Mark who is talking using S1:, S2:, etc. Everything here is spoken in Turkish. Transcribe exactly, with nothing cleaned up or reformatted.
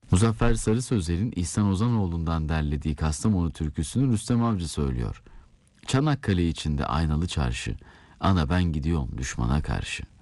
S1: Muzaffer Sarı Sözler'in İhsan Ozanoğlu'ndan derlediği Kastamonu türküsünü Rüstem Avcı söylüyor. Çanakkale içinde aynalı çarşı, ana ben gidiyorum düşmana karşı.